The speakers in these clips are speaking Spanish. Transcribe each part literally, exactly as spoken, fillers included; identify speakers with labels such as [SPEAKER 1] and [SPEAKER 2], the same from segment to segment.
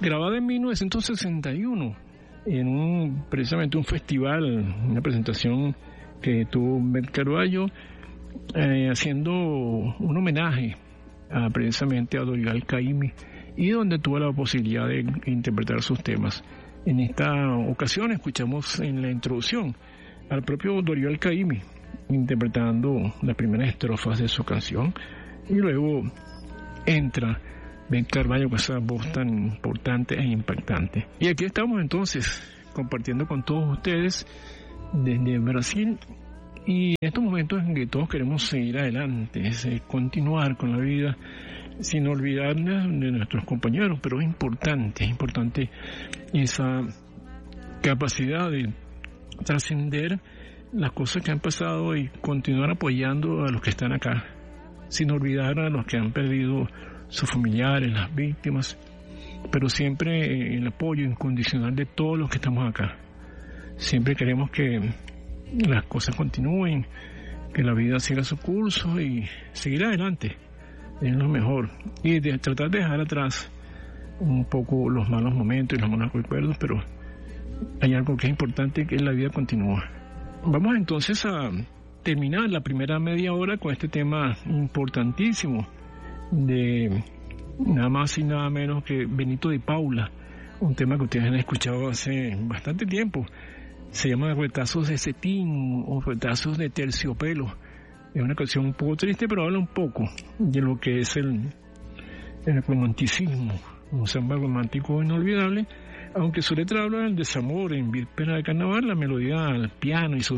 [SPEAKER 1] grabada en mil novecientos sesenta y uno, en un, precisamente un festival, una presentación que tuvo Beth Carvalho, eh, haciendo un homenaje a, precisamente a Dorival Caymmi, y donde tuvo la posibilidad de interpretar sus temas. En esta ocasión escuchamos en la introducción al propio Dorival Caymmi interpretando las primeras estrofas de su canción, y luego entra Beth Carvalho con esa voz tan importante e impactante. Y aquí estamos entonces compartiendo con todos ustedes desde Brasil, y en estos momentos en que todos queremos seguir adelante, es, eh, continuar con la vida sin olvidar de nuestros compañeros, pero es importante, es importante esa capacidad de trascender las cosas que han pasado y continuar apoyando a los que están acá, sin olvidar a los que han perdido sus familiares, las víctimas, pero siempre el apoyo incondicional de todos los que estamos acá. Siempre queremos que las cosas continúen, que la vida siga su curso y seguir adelante, es lo mejor, y de tratar de dejar atrás un poco los malos momentos y los malos recuerdos, pero hay algo que es importante, que la vida continúa. Vamos entonces a terminar la primera media hora con este tema importantísimo de nada más y nada menos que Benito de Paula, un tema que ustedes han escuchado hace bastante tiempo. Se llama Retazos de Cetín o Retazos de Terciopelo. Es una canción un poco triste, pero habla un poco de lo que es el, el romanticismo, un samba romántico inolvidable, aunque su letra habla del desamor en víspera de carnaval. La melodía al piano y su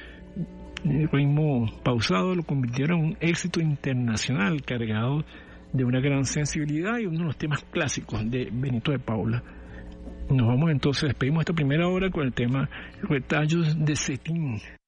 [SPEAKER 1] ritmo pausado lo convirtieron en un éxito internacional cargado de una gran sensibilidad y uno de los temas clásicos de Benito de Paula. Nos vamos entonces, despedimos esta primera hora con el tema Retazos de Cetín.